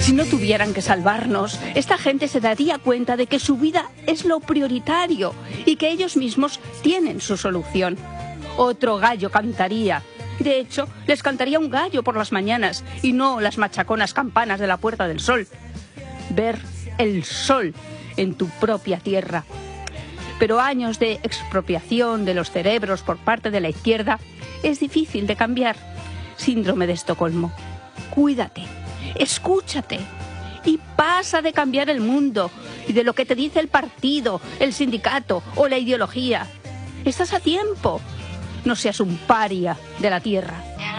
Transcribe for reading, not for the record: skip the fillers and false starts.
Si no tuvieran que salvarnos, esta gente se daría cuenta de que su vida es lo prioritario y que ellos mismos tienen su solución. Otro gallo cantaría. De hecho, les cantaría un gallo por las mañanas y no las machaconas campanas de la Puerta del Sol. Ver el sol en tu propia tierra. Pero años de expropiación de los cerebros por parte de la izquierda es difícil de cambiar. Síndrome de Estocolmo. Cuídate, escúchate y pasa de cambiar el mundo y de lo que te dice el partido, el sindicato o la ideología. Estás a tiempo. No seas un paria de la tierra.